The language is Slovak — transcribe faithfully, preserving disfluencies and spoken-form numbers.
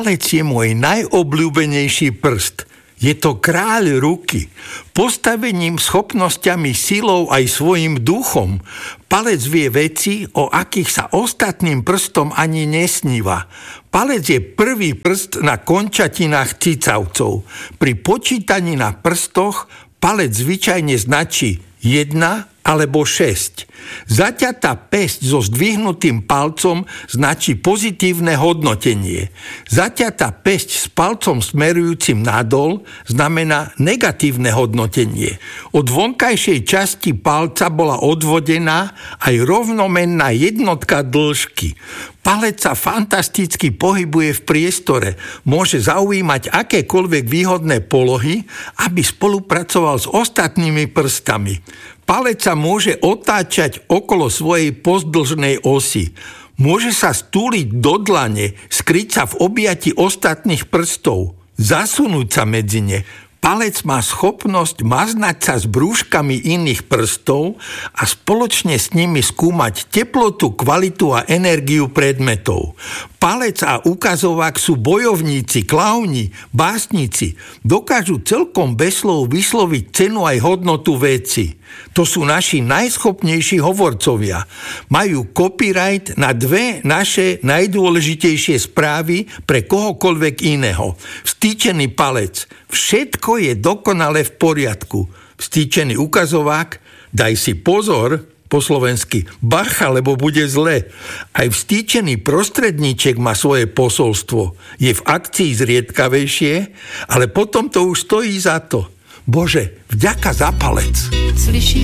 Palec je môj najobľúbenejší prst. Je to kráľ ruky. Postavením, schopnosťami, silou aj svojim duchom. Palec vie veci, o akých sa ostatným prstom ani nesníva. Palec je prvý prst na končatinách cicavcov. Pri počítaní na prstoch palec zvyčajne značí jedna alebo šesť. Zaťatá päsť so zdvihnutým palcom značí pozitívne hodnotenie. Zaťatá päsť s palcom smerujúcim nadol znamená negatívne hodnotenie. Od vonkajšej časti palca bola odvodená aj rovnomenná jednotka dĺžky. Palec sa fantasticky pohybuje v priestore, môže zaujímať akékoľvek výhodné polohy, aby spolupracoval s ostatnými prstami. Palec sa môže otáčať okolo svojej pozdĺžnej osy. Môže sa stúliť do dlane, skryť sa v objati ostatných prstov, zasunúť sa medzi ne. Palec má schopnosť maznať sa s brúškami iných prstov a spoločne s nimi skúmať teplotu, kvalitu a energiu predmetov. Palec a ukazovák sú bojovníci, klauni, básnici. Dokážu celkom bez slov vysloviť cenu aj hodnotu veci. To sú naši najschopnejší hovorcovia. Majú copyright na dve naše najdôležitejšie správy pre kohokoľvek iného. Vstýčený palec. Všetko je dokonale v poriadku. Vstýčený ukazovák. Daj si pozor, po slovensky, bacha, lebo bude zle. Aj vstýčený prostredníček má svoje posolstvo. Je v akcii zriedkavejšie, ale potom to už stojí za to. Bože, vďaka za palec. Slyší